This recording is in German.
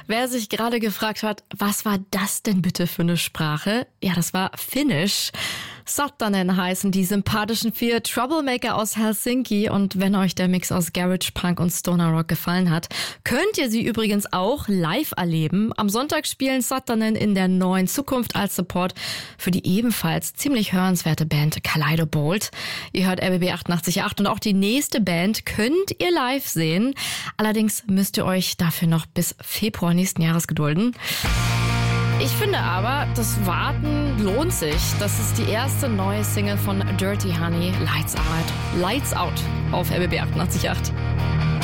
Wer sich gerade gefragt hat, was war das denn bitte für eine Sprache? Ja, das war Finnisch. Satanen heißen die sympathischen 4 Troublemaker aus Helsinki. Und wenn euch der Mix aus Garage Punk und Stoner Rock gefallen hat, könnt ihr sie übrigens auch live erleben. Am Sonntag spielen Satanen in der neuen Zukunft als Support für die ebenfalls ziemlich hörenswerte Band Kaleido Bolt. Ihr hört RBB 88.8 und auch die nächste Band könnt ihr live sehen. Allerdings müsst ihr euch dafür noch bis Februar nächsten Jahres gedulden. Ich finde aber, das Warten lohnt sich. Das ist die erste neue Single von Dirty Honey, Lights Out auf RBB 88.8.